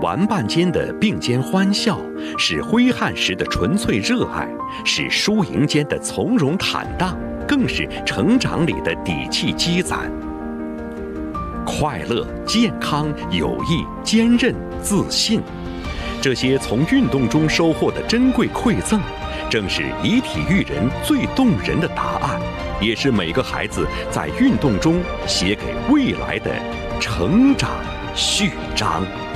玩伴间的并肩欢笑，是挥汗时的纯粹热爱，是输赢间的从容坦荡，更是成长里的底气积攒。快乐、健康、友谊、坚韧、自信，这些从运动中收获的珍贵馈赠，正是以体育人最动人的答案，也是每个孩子在运动中写给未来的成长序章。